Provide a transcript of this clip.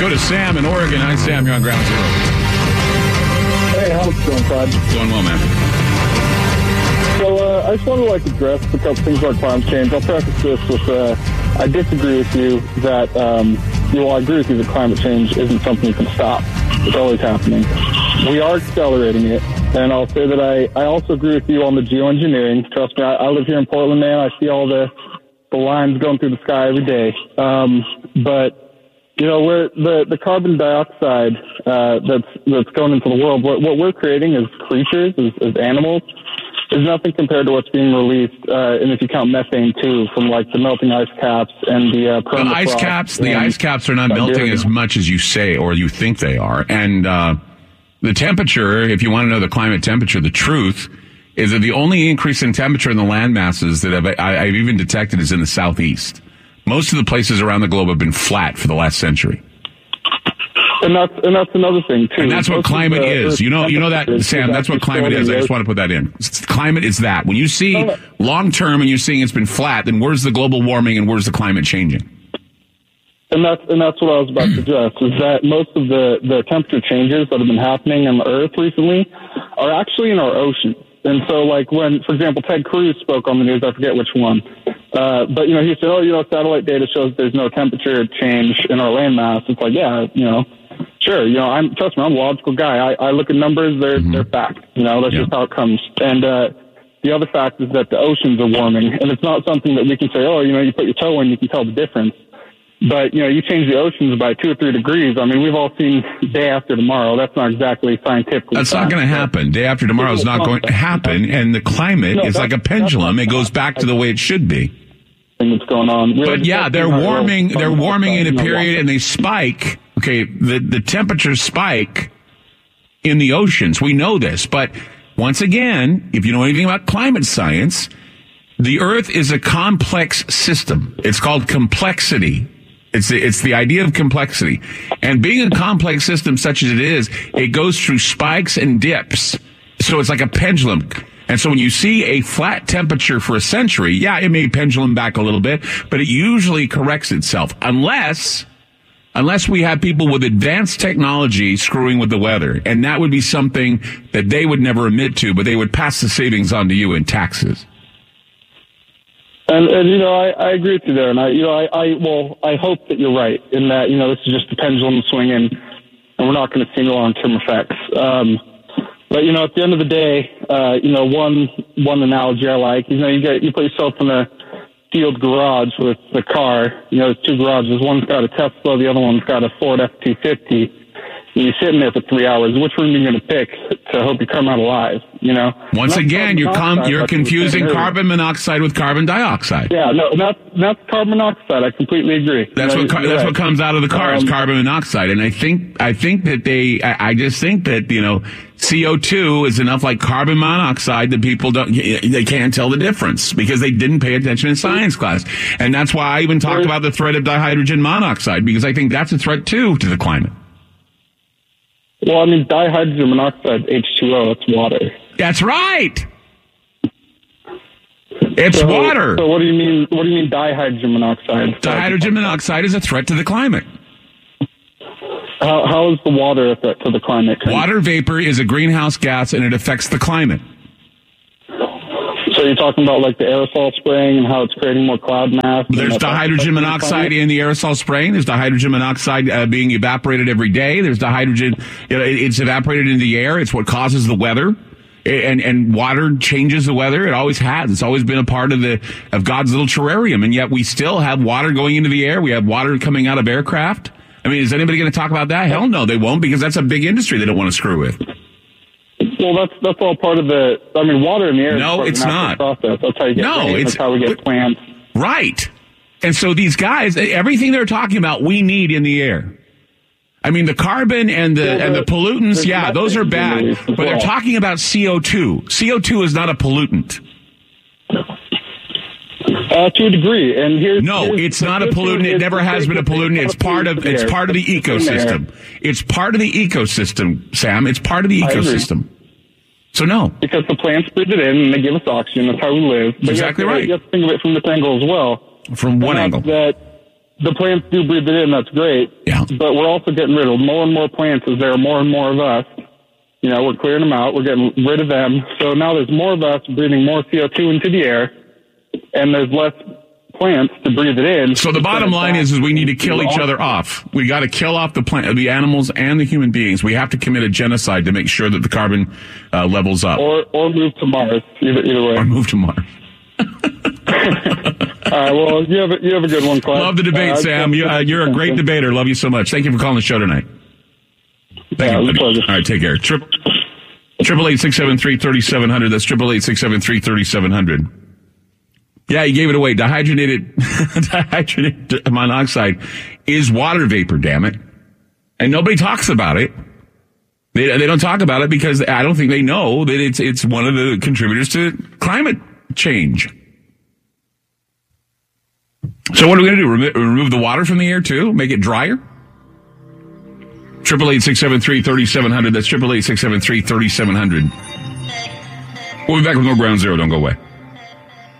go to Sam in Oregon. Hi, Sam. You're on Ground Zero. Hey, how's it going, Todd? Doing well, man. So I just want to address a couple things about climate change. I'll preface this with I disagree with you that I agree with you that climate change isn't something you can stop. It's always happening. We are accelerating it, and I'll say that I also agree with you on the geoengineering. Trust me, I live here in Portland, man. I see all the lines going through the sky every day. But where the carbon dioxide that's going into the world, what we're creating as creatures, as animals, is nothing compared to what's being released. And if you count methane too, from the melting ice caps and the permafrost. The ice caps are not melting as much as you say or you think they are. And the temperature, if you want to know the climate temperature, the truth is that the only increase in temperature in the land masses that I've even detected is in the southeast. Most of the places around the globe have been flat for the last century. And that's another thing too. And that's what climate is. You know that, Sam, that's what climate is. I just want to put that in. Climate is that. When you see long term and you're seeing it's been flat, then where's the global warming and where's the climate changing? And that's what I was about to address, is that most of the temperature changes that have been happening on the Earth recently are actually in our oceans. And so, when, for example, Ted Cruz spoke on the news, I forget which one, but, he said, satellite data shows there's no temperature change in our landmass. It's sure, trust me, I'm a logical guy. I look at numbers, they're fact. That's just how it comes. And the other fact is that the oceans are warming, and it's not something that we can say, you put your toe in, you can tell the difference. But, you change the oceans by 2 or 3 degrees. I mean, we've all seen day after tomorrow. That's not exactly scientific. That's not going to happen. Day after tomorrow is not going to happen. And the climate is like a pendulum. It goes back to the way it should be. What's going on. But yeah, they're warming in a period and they spike. Okay, the temperatures spike in the oceans. We know this. But once again, if you know anything about climate science, the Earth is a complex system. It's called complexity. It's the idea of complexity. And being a complex system such as it is, it goes through spikes and dips. So it's like a pendulum. And so when you see a flat temperature for a century, yeah, it may pendulum back a little bit, but it usually corrects itself. Unless we have people with advanced technology screwing with the weather. And that would be something that they would never admit to, but they would pass the savings on to you in taxes. And I agree with you there, and I hope that you're right in that this is just the pendulum swinging, and we're not going to see any long-term effects. But at the end of the day, one analogy I like, you put yourself in a sealed garage with the car. There's 2 garages. One's got a Tesla, the other one's got a Ford F-250. And you're sitting there for 3 hours. Which one are you going to pick to hope you come out alive? Once again, you're confusing carbon monoxide with carbon dioxide. Yeah, no, that's carbon monoxide. I completely agree. That's what comes out of the car is carbon monoxide. And I just think that CO2 is enough like carbon monoxide that people they can't tell the difference because they didn't pay attention in science class. And that's why I even talked about the threat of dihydrogen monoxide, because I think that's a threat too to the climate. Well, I mean, dihydrogen monoxide, H2O, it's water. That's right. It's water. So what do you mean dihydrogen monoxide? Dihydrogen monoxide is a threat to the climate. How is the water a threat to the climate? Water vapor is a greenhouse gas and it affects the climate. So you're talking about the aerosol spraying and how it's creating more cloud mass? There's dihydrogen monoxide in the aerosol spraying. There's dihydrogen monoxide being evaporated every day. There's dihydrogen, it's evaporated in the air. It's what causes the weather. And water changes the weather. It always has. It's always been a part of God's little terrarium. And yet we still have water going into the air. We have water coming out of aircraft. I mean, is anybody going to talk about that? Hell no, they won't, because that's a big industry they don't want to screw with. Well, that's all part of water in the air. No, it's not. Process. That's how you get rain. That's how we get plants. Right. And so these guys, everything they're talking about, we need in the air. I mean, the carbon and the pollutants, yeah, those are bad. But they're talking about CO2. CO2 is not a pollutant. To a degree, and it's not a pollutant. It never has been a pollutant. It's part of the ecosystem. It's part of the ecosystem, Sam. It's part of the ecosystem. So no, because the plants breathe it in and they give us oxygen. That's how we live. But exactly right. You have to think of it from this angle as well. From what angle? That the plants do breathe it in. That's great. Yeah. But we're also getting rid of more and more plants as there are more and more of us. You know, we're clearing them out. We're getting rid of them. So now there's more of us breathing more CO2 into the air, and there's less plants to breathe it in. So the bottom line is we need to kill each other off. We got to kill off the animals and the human beings. We have to commit a genocide to make sure that the carbon levels up. Or move to Mars. Either way. Or move to Mars. All right. Well, you have a good one, Clark. Love the debate, Sam. You're a great debater. Love you so much. Thank you for calling the show tonight. Thank you. All right, take care. 888-673-3700. That's 888-673-3700. Yeah, you gave it away. Dihydrogenated monoxide is water vapor, damn it. And nobody talks about it. They don't talk about it because I don't think they know that it's one of the contributors to climate change. So what are we going to do? Remove the water from the air too? Make it drier? 888-673-3700. That's 888-673-3700. We'll be back with more Ground Zero. Don't go away.